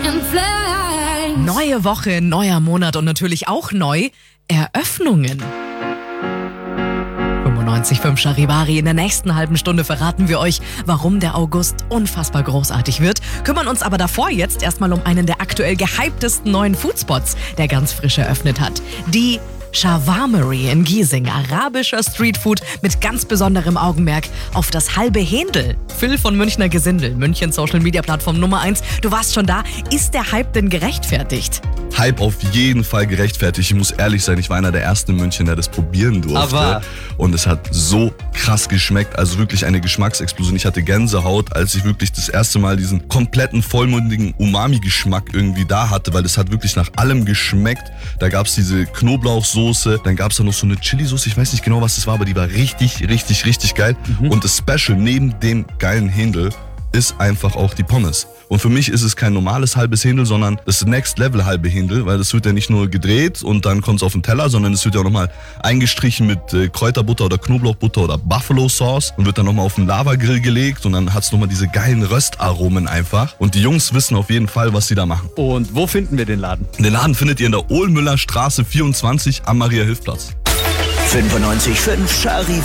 Neue Woche, neuer Monat und natürlich auch neu Eröffnungen. 95.5 Charivari. In der nächsten halben Stunde verraten wir euch, warum der August unfassbar großartig wird. Kümmern uns aber davor jetzt erstmal um einen der aktuell gehyptesten neuen Foodspots, der ganz frisch eröffnet hat. Die Shawarmery in Giesing, arabischer Streetfood mit ganz besonderem Augenmerk auf das halbe Händel. Phil von Münchner Gesindel, München Social Media Plattform Nummer 1. Du warst schon da. Ist der Hype denn gerechtfertigt? Hype auf jeden Fall gerechtfertigt. Ich muss ehrlich sein, ich war einer der ersten in München, der das probieren durfte. Und es hat so krass geschmeckt, also wirklich eine Geschmacksexplosion. Ich hatte Gänsehaut, als ich wirklich das erste Mal diesen kompletten, vollmundigen Umami-Geschmack irgendwie da hatte, weil es hat wirklich nach allem geschmeckt. Da gab es diese Knoblauchsoße, dann gab es da noch so eine Chili-Soße, ich weiß nicht genau, was das war, aber die war richtig, richtig, richtig geil. Und das Special neben dem geilen Händel ist einfach auch die Pommes. Und für mich ist es kein normales halbes Händel, sondern das Next Level halbe Händel, weil das wird ja nicht nur gedreht und dann kommt es auf den Teller, sondern es wird ja auch nochmal eingestrichen mit Kräuterbutter oder Knoblauchbutter oder Buffalo Sauce und wird dann nochmal auf den Lavagrill gelegt und dann hat es nochmal diese geilen Röstaromen einfach. Und die Jungs wissen auf jeden Fall, was sie da machen. Und wo finden wir den Laden? Den Laden findet ihr in der Ohlmüller Straße 24 am Maria-Hilf-Platz. 95.5 Charivari.